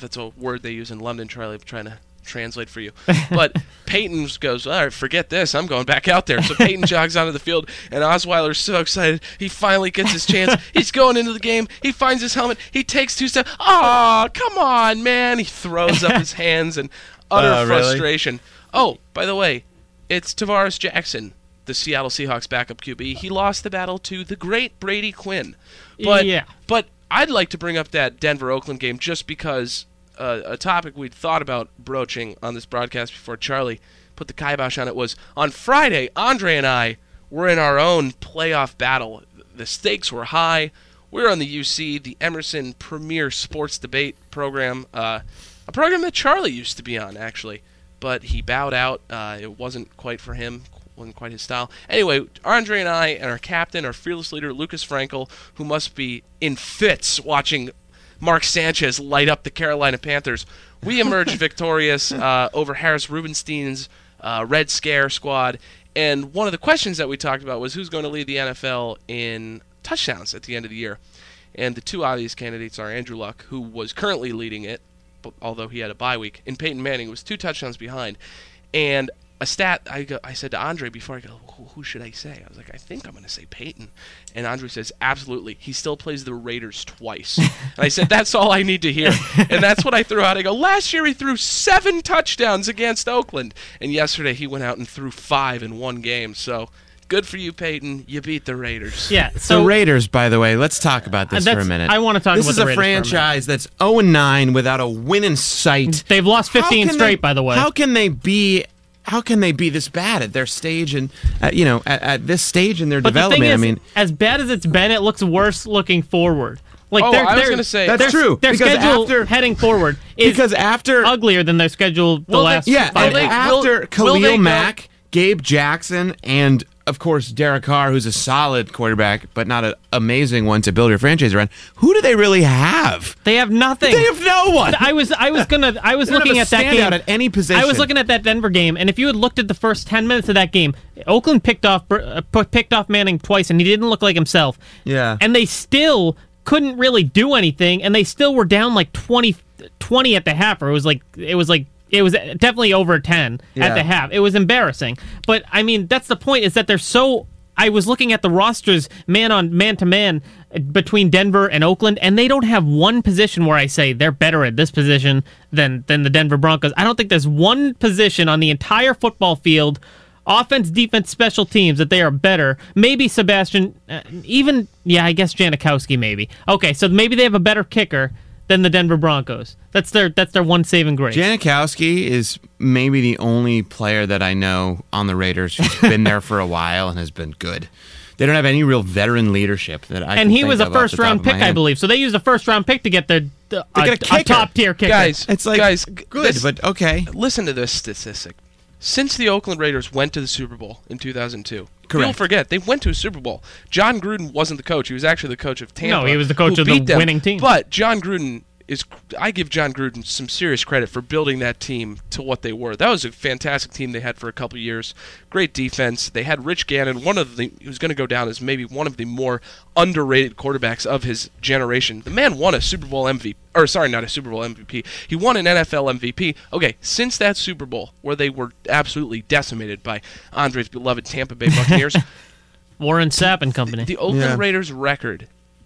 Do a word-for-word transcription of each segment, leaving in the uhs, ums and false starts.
That's a word they use in London, Charlie. I'm trying to translate for you. But Peyton goes, all right, forget this. I'm going back out there. So Peyton jogs onto the field, and Osweiler's so excited. He finally gets his chance. He's going into the game. He finds his helmet. He takes two steps. Oh, come on, man. He throws up his hands in utter uh, frustration. Really? Oh, by the way, it's Tavares Jackson, the Seattle Seahawks backup Q B. He lost the battle to the great Brady Quinn. But, yeah. But I'd like to bring up that Denver-Oakland game just because uh, a topic we'd thought about broaching on this broadcast before Charlie put the kibosh on it was on Friday, Andre and I were in our own playoff battle. The stakes were high. We were on the U C, the Emerson Premier Sports Debate program, uh, a program that Charlie used to be on, actually. But he bowed out. Uh, it wasn't quite for him. Wasn't quite his style. Anyway, Andre and I and our captain, our fearless leader, Lucas Frankel, who must be in fits watching Mark Sanchez light up the Carolina Panthers, we emerged victorious uh, over Harris Rubenstein's uh, Red Scare squad. And one of the questions that we talked about was who's going to lead the N F L in touchdowns at the end of the year. And the two obvious candidates are Andrew Luck, who was currently leading it, although he had a bye week, and Peyton Manning was two touchdowns behind. And a stat, I go, I said to Andre before I go, who, who should I say? I was like, I think I'm going to say Peyton. And Andre says, absolutely. He still plays the Raiders twice. And I said, that's all I need to hear. And that's what I threw out. I go, last year he threw seven touchdowns against Oakland. And yesterday he went out and threw five in one game. So good for you, Peyton. You beat the Raiders. Yeah. So the Raiders, by the way, let's talk about this for a minute. I want to talk this about the Raiders. This is a franchise that's oh and nine without a win in sight. They've lost fifteen straight, they, by the way. How can they be... How can they be this bad at their stage and uh, you know at, at this stage in their but development? The thing is, I mean, as bad as it's been, it looks worse looking forward. Like oh, they're, I was they're, going to say that's true. Their because schedule after, heading forward is because after uglier than their schedule the Will last they, yeah, five and years. after will, Khalil will they Mack, go, Gabe Jackson, and of course Derek Carr, who's a solid quarterback but not an amazing one to build your franchise around. Who do they really have? They have nothing. They have no one. I was I was gonna I was They don't looking have at a that game. standout at any position. I was looking at that Denver game, and if you had looked at the first ten minutes of that game, Oakland picked off uh, picked off Manning twice, and he didn't look like himself. Yeah, and they still couldn't really do anything, and they still were down like twenty, twenty at the half, or it was like it was like. It was definitely over ten yeah. at the half. It was embarrassing. But, I mean, that's the point, is that they're so... I was looking at the rosters man on man to man between Denver and Oakland, and they don't have one position where I say they're better at this position than, than the Denver Broncos. I don't think there's one position on the entire football field, offense, defense, special teams, that they are better. Maybe Sebastian... Uh, even... Yeah, I guess Janikowski maybe. Okay, so maybe they have a better kicker than the Denver Broncos. That's their that's their one saving grace. Janikowski is maybe the only player that I know on the Raiders who's been there for a while and has been good. They don't have any real veteran leadership that I. And can he think was a of off first the top round of my pick, I head. believe. So they used a first round pick to get their the, To a, get a kicker. top tier kicker. Guys, It's like guys, good, this- but okay. listen to this statistic. Since the Oakland Raiders went to the Super Bowl in two thousand two, Correct. people forget, they went to a Super Bowl. John Gruden wasn't the coach. He was actually the coach of Tampa. No, he was the coach who of the beat them. winning team. But John Gruden is, I give John Gruden some serious credit for building that team to what they were. That was a fantastic team they had for a couple of years. Great defense. They had Rich Gannon, one of the, who's going to go down as maybe one of the more underrated quarterbacks of his generation. The man won a Super Bowl M V P. Or, sorry, not a Super Bowl M V P. He won an N F L M V P. Okay, since that Super Bowl, where they were absolutely decimated by Andre's beloved Tampa Bay Buccaneers, Warren Sapp and company. the Oakland Yeah. Raiders record,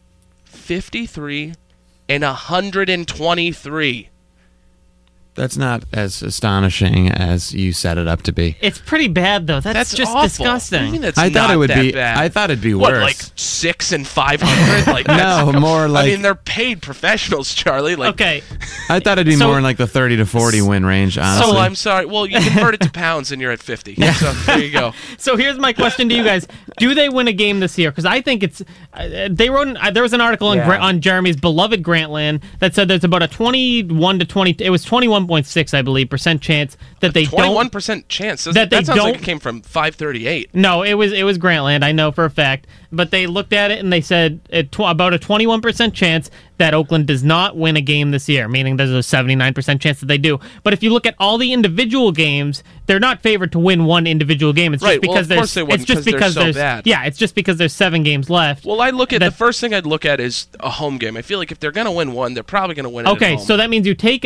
fifty-three and one hundred twenty-three. That's not as astonishing as you set it up to be. It's pretty bad, though. That's, That's just awful. disgusting. What do you mean that's I thought not it would that be. bad? I thought it'd be What, worse. like six and five hundred? Like No, that's- more like- I mean, they're paid professionals, Charlie. Like, Okay, I thought it'd be So- more in like the thirty to forty win range. Honestly, so I'm sorry. Well, you convert it to pounds, and you're at fifty. So there you go. so here's my question to you guys: do they win a game this year? Because I think it's. Uh, they wrote. An, uh, there was an article on, Yeah. Gra- on Jeremy's beloved Grantland that said there's about a twenty-one to twenty. It was twenty-one point six, I believe, percent chance that they Twenty-one don't. percent chance. That, That they that sounds like don't- it came from five thirty-eight. No, it was it was Grantland. I know for a fact. But they looked at it and they said it tw- about a twenty-one percent chance that Oakland does not win a game this year, meaning there's a seventy-nine percent chance that they do. But if you look at all the individual games, they're not favored to win one individual game. It's Right, just well, because of course there's they wouldn't, it's just 'cause they're because so there's bad. yeah, it's just because there's seven games left. Well, I look at That- the first thing I'd look at is a home game. I feel like if they're going to win one, they're probably going to win it Okay, at home. so that means you take